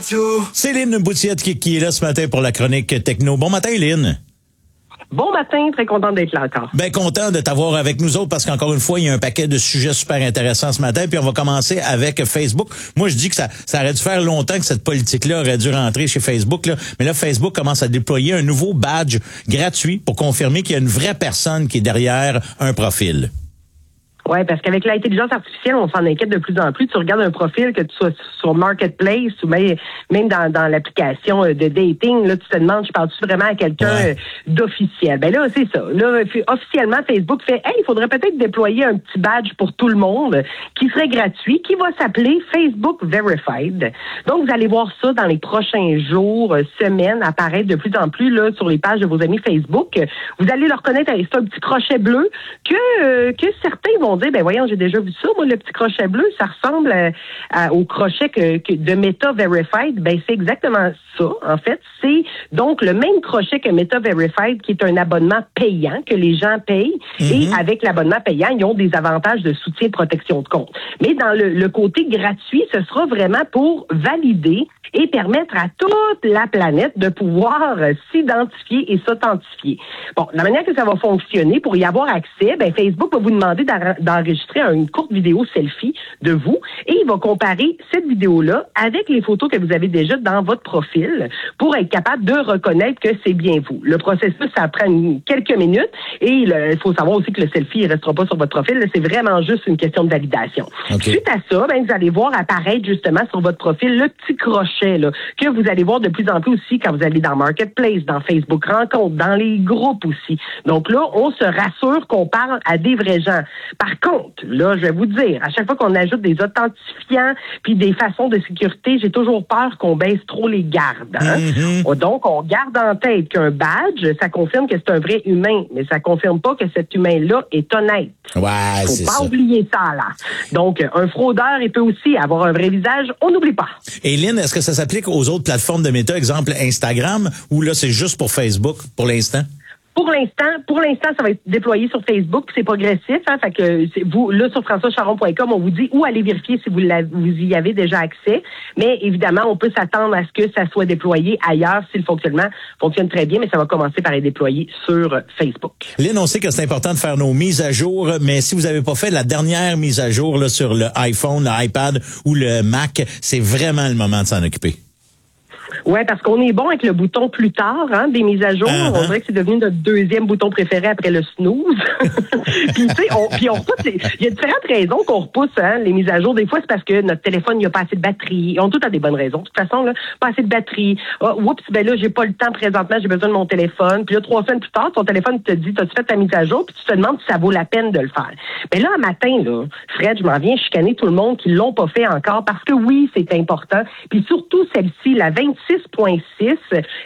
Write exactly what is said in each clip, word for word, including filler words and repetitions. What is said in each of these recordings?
Radio. C'est Lynn Boutiette qui, qui est là ce matin pour la chronique techno. Bon matin, Lynn. Bon matin, très contente d'être là encore. Ben content de t'avoir avec nous autres parce qu'encore une fois, il y a un paquet de sujets super intéressants ce matin. Puis on va commencer avec Facebook. Moi, je dis que ça, ça aurait dû faire longtemps que cette politique-là aurait dû rentrer chez Facebook. Là. Mais là, Facebook commence à déployer un nouveau badge gratuit pour confirmer qu'il y a une vraie personne qui est derrière un profil. Oui, parce qu'avec l'intelligence artificielle, on s'en inquiète de plus en plus. Tu regardes un profil, que tu sois sur Marketplace ou même dans, dans l'application de dating, là, tu te demandes, je parle-tu vraiment à quelqu'un ouais. d'officiel? Ben là, c'est ça. Là, officiellement, Facebook fait, hey, il faudrait peut-être déployer un petit badge pour tout le monde qui serait gratuit, qui va s'appeler Facebook Verified. Donc, vous allez voir ça dans les prochains jours, semaines, apparaître de plus en plus là sur les pages de vos amis Facebook. Vous allez le reconnaître avec ça, un petit crochet bleu que, euh, que certains vont dire, ben voyons, j'ai déjà vu ça, moi, le petit crochet bleu, ça ressemble à, à, au crochet que, que de Meta Verified. Ben, c'est exactement ça, en fait. C'est donc le même crochet que Meta Verified, qui est un abonnement payant, que les gens payent. Mm-hmm. Et avec l'abonnement payant, ils ont des avantages de soutien et de protection de compte. Mais dans le, le côté gratuit, ce sera vraiment pour valider et permettre à toute la planète de pouvoir euh, s'identifier et s'authentifier. Bon, la manière que ça va fonctionner, pour y avoir accès, ben Facebook va vous demander d'enregistrer une courte vidéo selfie de vous et il va comparer cette vidéo-là avec les photos que vous avez déjà dans votre profil pour être capable de reconnaître que c'est bien vous. Le processus, ça prend une, quelques minutes et il faut savoir aussi que le selfie ne restera pas sur votre profil. C'est vraiment juste une question de validation. Okay. Suite à ça, ben, vous allez voir apparaître justement sur votre profil le petit crochet là, que vous allez voir de plus en plus aussi quand vous allez dans Marketplace, dans Facebook Rencontres, dans les groupes aussi. Donc là, on se rassure qu'on parle à des vrais gens. Par contre, là, je vais vous dire, à chaque fois qu'on ajoute des authentifiants puis des façons de sécurité, j'ai toujours peur qu'on baisse trop les gardes. Hein? Mm-hmm. Donc, on garde en tête qu'un badge, ça confirme que c'est un vrai humain, mais ça confirme pas que cet humain-là est honnête. Ouais, Faut c'est pas ça. oublier ça, là. Donc, un fraudeur, il peut aussi avoir un vrai visage, on n'oublie pas. Et Lynn, est-ce que ça s'applique aux autres plateformes de Meta, exemple Instagram, ou là, c'est juste pour Facebook pour l'instant? Pour l'instant, pour l'instant, ça va être déployé sur Facebook, puis c'est progressif. Hein, fait que c'est, vous, là, sur françois charon point com, on vous dit où aller vérifier si vous, vous y avez déjà accès. Mais évidemment, on peut s'attendre à ce que ça soit déployé ailleurs si le fonctionnement fonctionne très bien, mais ça va commencer par être déployé sur Facebook. Lynn, on sait que c'est important de faire nos mises à jour, mais si vous n'avez pas fait la dernière mise à jour là, sur le iPhone, l'iPad ou le Mac, c'est vraiment le moment de s'en occuper. Ouais, parce qu'on est bon avec le bouton plus tard, hein, des mises à jour. Uh-huh. On dirait que c'est devenu notre deuxième bouton préféré après le snooze. Puis tu sais, on, puis on repousse. Les, il y a différentes raisons qu'on repousse hein, les mises à jour. Des fois, c'est parce que notre téléphone il y a pas assez de batterie. On a tout à des bonnes raisons. De toute façon, là, pas assez de batterie. Oh, oups, ben là, j'ai pas le temps présentement. J'ai besoin de mon téléphone. Puis là, trois semaines plus tard, ton téléphone te dit, t'as-tu fait ta mise à jour? Puis tu te demandes si ça vaut la peine de le faire. Mais là, un matin, là, Fred, je m'en viens chicaner tout le monde qui l'ont pas fait encore parce que oui, c'est important. Puis surtout celle-ci, la vingt-six point six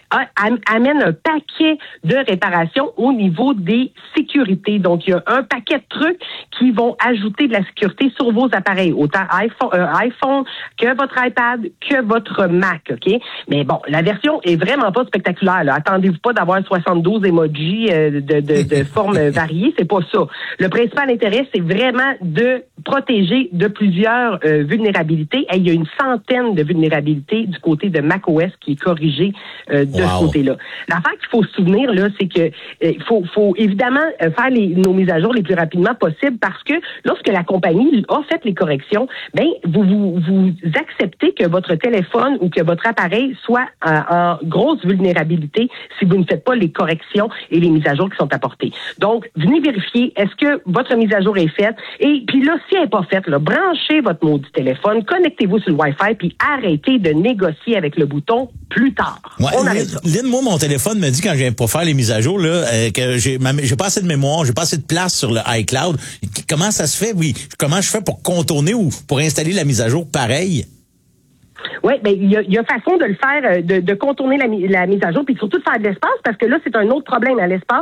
amène un paquet de réparations au niveau des sécurités. Donc, il y a un paquet de trucs qui vont ajouter de la sécurité sur vos appareils, autant iPhone, euh, iPhone que votre iPad, que votre Mac, OK? Mais bon, la version est vraiment pas spectaculaire. Là. Attendez-vous pas d'avoir soixante-douze emojis euh, de, de, de formes variées, c'est pas ça. Le principal intérêt, c'est vraiment de protéger de plusieurs euh, vulnérabilités. Et il y a une centaine de vulnérabilités du côté de macOS qui est corrigé euh, de wow. ce côté-là. L'affaire qu'il faut se souvenir, là, c'est que il euh, faut, faut évidemment euh, faire les, nos mises à jour les plus rapidement possible parce que lorsque la compagnie a fait les corrections, ben vous, vous, vous acceptez que votre téléphone ou que votre appareil soit en, en grosse vulnérabilité si vous ne faites pas les corrections et les mises à jour qui sont apportées. Donc, venez vérifier, est-ce que votre mise à jour est faite? Et puis là, si elle n'est pas faite, là, branchez votre maudit téléphone, connectez-vous sur le Wi-Fi, puis arrêtez de négocier avec le bouton plus tard. Ouais, on arrête là. Lynn, moi, mon téléphone me dit quand je viens pour faire les mises à jour là, euh, que j'ai, ma, j'ai pas assez de mémoire, j'ai pas assez de place sur le iCloud. Comment ça se fait? Oui, comment je fais pour contourner ou pour installer la mise à jour pareil? Oui, ben il y a, y a façon de le faire, de, de contourner la, la mise à jour, puis surtout de faire de l'espace, parce que là, c'est un autre problème à l'espace.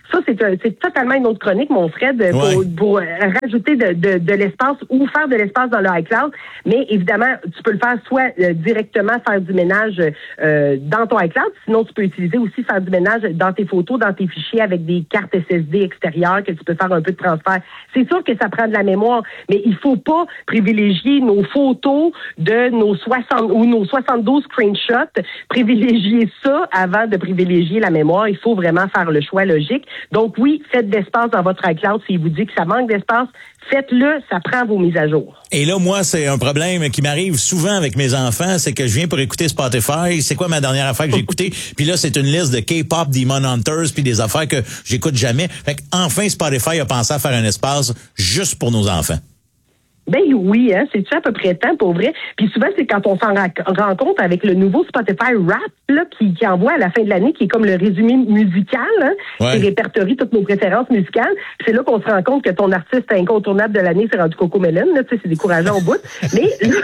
Ça, c'est, un, c'est totalement une autre chronique, mon Fred, pour, ouais. pour euh, rajouter de, de, de l'espace ou faire de l'espace dans le iCloud. Mais évidemment, tu peux le faire soit euh, directement faire du ménage euh, dans ton iCloud, sinon tu peux utiliser aussi faire du ménage dans tes photos, dans tes fichiers avec des cartes S S D extérieures que tu peux faire un peu de transfert. C'est sûr que ça prend de la mémoire, mais il faut pas privilégier nos photos de nos soixante ou nos soixante-douze screenshots, privilégier ça avant de privilégier la mémoire. Il faut vraiment faire le choix logique. Donc oui, faites d'espace dans votre iCloud. S'il vous dit que ça manque d'espace, faites-le, ça prend vos mises à jour. Et là, moi, c'est un problème qui m'arrive souvent avec mes enfants, c'est que je viens pour écouter Spotify. C'est quoi ma dernière affaire que j'ai écoutée? Puis là, c'est une liste de K-pop, Demon Hunters, puis des affaires que j'écoute jamais. Fait que enfin, Spotify a pensé à faire un espace juste pour nos enfants. Ben oui, hein, c'est-tu à peu près temps pour vrai? Puis souvent, c'est quand on s'en rend compte avec le nouveau Spotify Rap là, qui, qui envoie à la fin de l'année, qui est comme le résumé musical, hein, ouais. qui répertorie toutes nos préférences musicales. C'est là qu'on se rend compte que ton artiste incontournable de l'année, c'est rendu Cocomelon. Tu sais, c'est décourageant au bout. Mais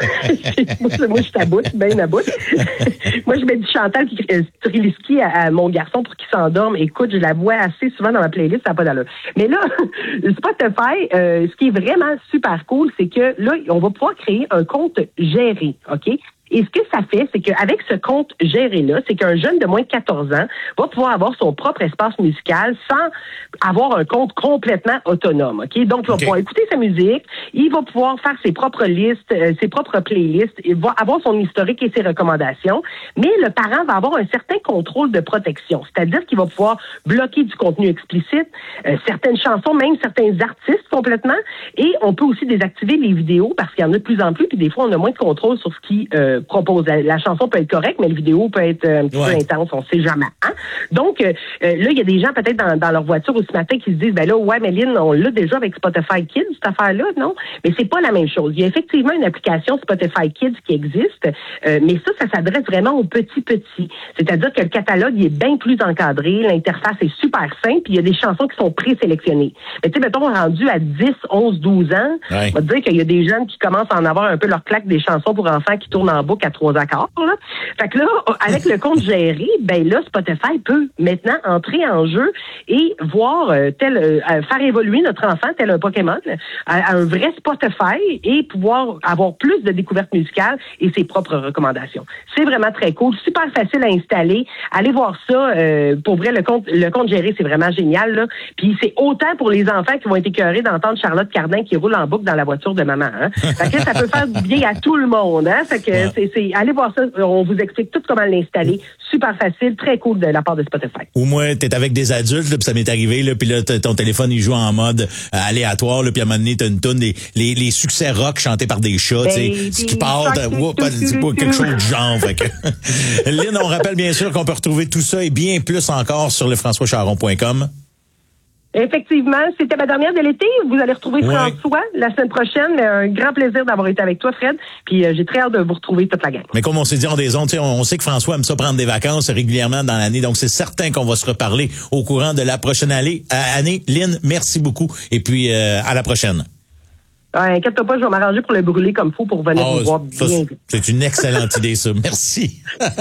là, moi, je suis à bout, bien à bout. Moi, je mets du Chantal Streliski à, à mon garçon pour qu'il s'endorme. Écoute, je la vois assez souvent dans ma playlist, ça n'a pas d'allure. Mais là, Spotify, euh, ce qui est vraiment super cool, c'est que là, on va pouvoir créer un compte géré, OK? Et ce que ça fait, c'est qu'avec ce compte géré-là, c'est qu'un jeune de moins de quatorze ans va pouvoir avoir son propre espace musical sans avoir un compte complètement autonome, OK? Donc, il va okay. pouvoir écouter sa musique, il va pouvoir faire ses propres listes, euh, ses propres playlists, il va avoir son historique et ses recommandations, mais le parent va avoir un certain contrôle de protection, c'est-à-dire qu'il va pouvoir bloquer du contenu explicite, euh, certaines chansons, même certains artistes complètement, et on peut aussi désactiver les vidéos parce qu'il y en a de plus en plus, puis des fois, on a moins de contrôle sur ce qui euh, propose. La, la chanson peut être correcte, mais la vidéo peut être euh, un petit ouais. peu intense, on sait jamais. Hein? Donc, euh, là, il y a des gens peut-être dans, dans leur voiture ou ce matin qui se disent, ben là, ouais, mais Lynn, on l'a déjà avec Spotify Kids, cette affaire-là, non? Mais c'est pas la même chose. Il y a effectivement une application Spotify Kids qui existe, euh, mais ça, ça s'adresse vraiment aux petits-petits. C'est-à-dire que le catalogue, il est bien plus encadré, l'interface est super simple, puis il y a des chansons qui sont présélectionnées. Mais tu sais, mettons, rendu à dix, onze, douze ans, ouais. on va te dire qu'il y a des jeunes qui commencent à en avoir un peu leur claque des chansons pour enfants qui tournent en boucle à trois accords. Là. Fait que là, avec le compte géré, ben là, Spotify peut maintenant entrer en jeu et voir euh, tel euh, faire évoluer notre enfant tel un Pokémon à, à un vrai Spotify et pouvoir avoir plus de découvertes musicales et ses propres recommandations. C'est vraiment très cool, super facile à installer. Allez voir ça. Euh, pour vrai, le compte le compte géré, c'est vraiment génial. Là. Puis c'est autant pour les enfants qui vont être écœurés d'entendre Charlotte Cardin qui roule en boucle dans la voiture de maman. Hein. Fait que ça peut faire du bien à tout le monde. Hein. Fait que ouais. c'est, c'est allez voir ça. On vous explique tout comment l'installer. Super facile, très cool de la part de Spotify. Ou moi, t'es avec des adultes, là, puis ça m'est arrivé, là, puis là, ton téléphone, il joue en mode euh, aléatoire, là, puis à un moment donné, t'as une toune, des, les, les succès rock chantés par des chats, tu sais, ce qui part de, wow, pas, pas quelque chose du genre. Fait que. Lynn, on rappelle bien sûr qu'on peut retrouver tout ça et bien plus encore sur le françois charon point com. Effectivement, c'était ma dernière de l'été. Vous allez retrouver ouais. François la semaine prochaine. Un grand plaisir d'avoir été avec toi, Fred. Puis euh, j'ai très hâte de vous retrouver toute la gang. Mais comme on s'est dit en des ondes, on, on sait que François aime ça prendre des vacances régulièrement dans l'année. Donc c'est certain qu'on va se reparler au courant de la prochaine année. Euh, année. Lynn, merci beaucoup. Et puis euh, à la prochaine. Ouais, inquiète-toi pas, je vais m'arranger pour le brûler comme faut pour venir oh, vous voir ça, bien. C'est une excellente idée, ça. Merci.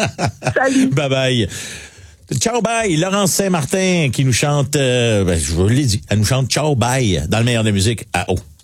Salut. Bye bye. Ciao bye, Laurence Saint-Martin qui nous chante, euh, ben, je vous l'ai dit, elle nous chante Ciao bye dans le meilleur de la musique à haut.